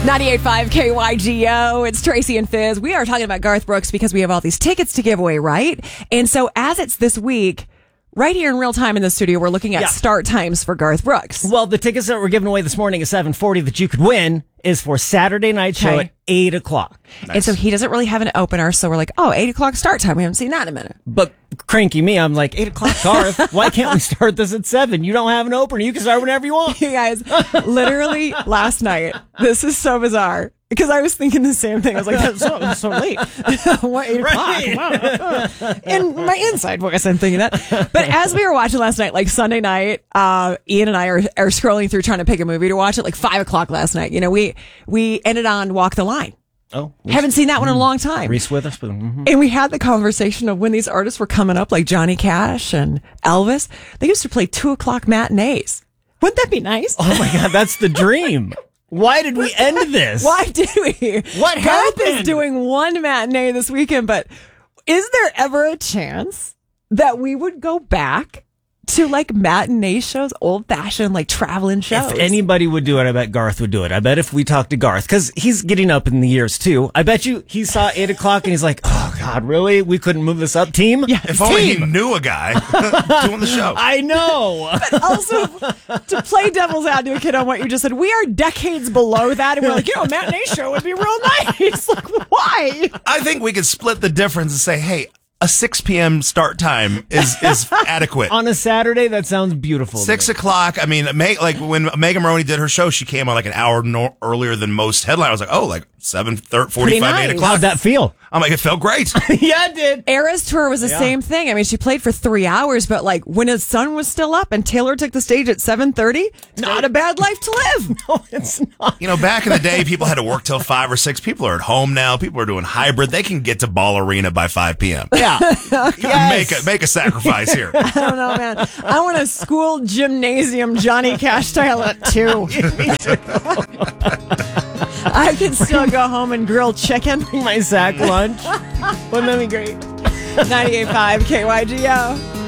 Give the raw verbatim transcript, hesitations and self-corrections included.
ninety-eight point five K Y G O. It's Tracy and Fizz. We are talking about Garth Brooks because we have all these tickets to give away, right? And so as it's this week, right here in real time in the studio, we're looking at Yeah. start times for Garth Brooks. Well, the tickets that we're giving away this morning at seven forty that you could win is for Saturday night show Okay. at eight o'clock. And so he doesn't really have an opener, so we're like, oh, eight o'clock start time. We haven't seen that in a minute. But cranky me, I'm like, eight o'clock, Garth. Why can't we start this at seven? You don't have an opener. You can start whenever you want. You guys, literally last night, this is so bizarre. Because I was thinking the same thing. I was like, that's so, that's so late. What, eight Right. o'clock? Wow. In my inside voice, I'm thinking that. But as we were watching last night, like Sunday night, uh, Ian and I are, are scrolling through trying to pick a movie to watch at like five o'clock last night. You know, we, we ended on Walk the Line. Oh, Haven't seen that one in a long time. Reese Witherspoon. Mm-hmm. And we had the conversation of when these artists were coming up, like Johnny Cash and Elvis. They used to play two o'clock matinees. Wouldn't that be nice? Oh my God, that's the dream. Why did we end this? Why did we? What Garth happened? is doing one matinee this weekend, but is there ever a chance that we would go back to like matinee shows, old fashioned, like traveling shows? If anybody would do it, I bet Garth would do it. I bet if we talked to Garth, because he's getting up in the years too. I bet you he saw eight o'clock and he's like, oh God, really? We couldn't move this up, team? Yeah. If only he Team. knew a guy doing the show. I know. Also, to play devil's advocate on what you just said, we are decades below that, and we're like, you know, a matinee show would be real nice. Like, why? I think we could split the difference and say, hey, a six p.m. start time is, is adequate. On a Saturday, that sounds beautiful. to Six me. o'clock. I mean, Meg, like when Megan Maroney did her show, she came on like an hour no, earlier than most headline. I was like, oh, like seven thirty, forty-five, nice. eight o'clock. How'd that feel? I'm like, it felt great. Yeah, it did. Eras Tour was the Yeah. same thing. I mean, she played for three hours, but like when his sun was still up and Taylor took the stage at seven thirty, not a bad life to live. No, it's not. You know, back in the day, people had to work till five or six. People are at home now. People are doing hybrid. They can get to Ball Arena by five p.m. Yeah. Make a make a sacrifice here. I don't know, man. I want a school gymnasium Johnny Cash style at two. I can still go home and grill chicken. My sack lunch. Wouldn't that be great? ninety-eight point five K Y G O.